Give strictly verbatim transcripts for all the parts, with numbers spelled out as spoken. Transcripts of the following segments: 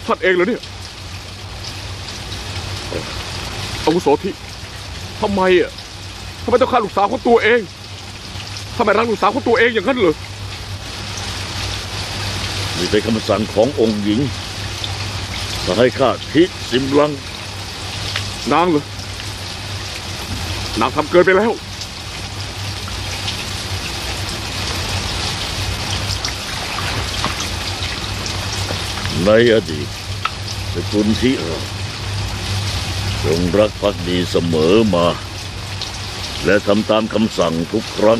ท่านเองเหรอเนี่ยอาวุโสที่ทำไมอ่ะทำไมต้องฆ่าลูกสาวของตัวเองทำไมรักลูกสาวของตัวเองอย่างนั้นเหรอนี่เป็นคำสั่งขององค์หญิงจะให้ข้าทิสิมลังนางเหรอ นางทำเกินไปแล้วในอดีตสกุลที่เราจงรักภักดีเสมอมาและทำตามคำสั่งทุกครั้ง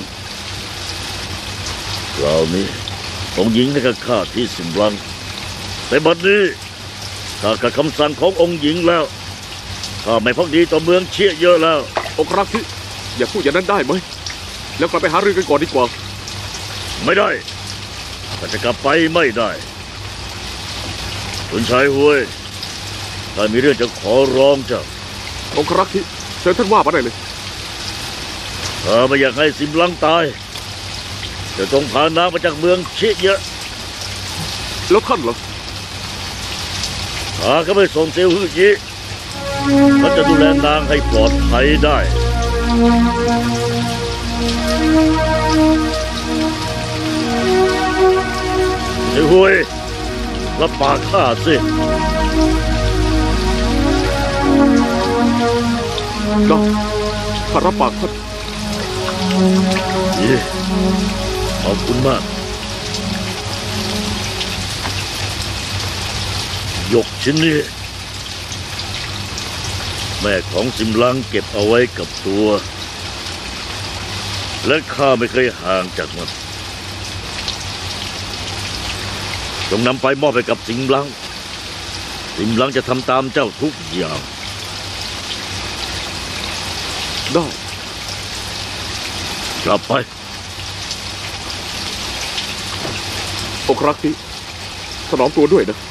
คราวนี้องค์หญิงได้กับข้าที่สิมลังแต่บัดนี้ข้าขัดคำสั่งขององค์หญิงแล้วข้าไม่ภักดีต่อเมืองเชี่ยเยอะแล้วองครักษ์ที่อย่าพูดอย่างนั้นได้ไหมแล้วกลับไปหารือกันก่อนดีกว่าไม่ได้ข้าจะกลับไปไม่ได้คุณชายห้วยข้ามีเรื่องจะขอร้องเจ้าองครักษ์ที่เชิญท่านว่ามาได้เลยข้าไม่อยากให้สิมลังตายจะต้องพานางมาจากเมืองเชี่ยเยอะแล้วท่านล่ะข้าก็ไม่ส่งเซลล์ฮื่อยี่เขาจะดูแลนางให้ปลอดภัยได้ไอ้ห่วยรับปากข้าสิได้ข้ารับปากท่านยี่ขอบคุณมากยกชิ้นนี้แม่ของสิมลังเก็บเอาไว้กับตัวและข้าไม่เคยห่างจากมันจงนำไปมอบให้กับสิมลังสิมลังจะทำตามเจ้าทุกอย่างได้กลับไปองครักษ์ที่ถนอมตัวด้วยนะ